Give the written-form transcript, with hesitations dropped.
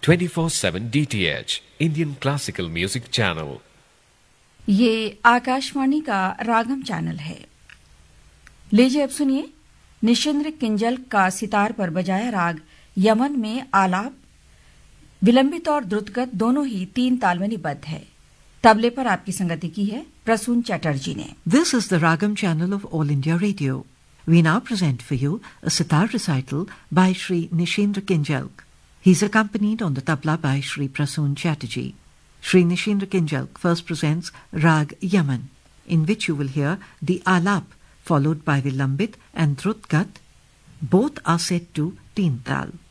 24/7 DTH Indian Classical Music Channel। ये आकाशवाणी का रागम channel है। लीजिए अब सुनिए निशिंद्र किंजल का सितार पर बजाया राग यमन में आलाप विलंबित और द्रुतगत दोनों ही 3 ताल में निबद्ध है। तबले पर आपकी संगति की है प्रसून चटर्जी ने। This is the Ragam channel of All India Radio. We now present for you a sitar recital by Shri Nishindra Kinjalk. He is accompanied on the tabla by Shri Prasoon Chatterjee. Shri Nishindra Kinjalk first presents Rag Yaman, in which you will hear the Alap followed by the Lambit and Drutgat. Both are set to Teen Tal.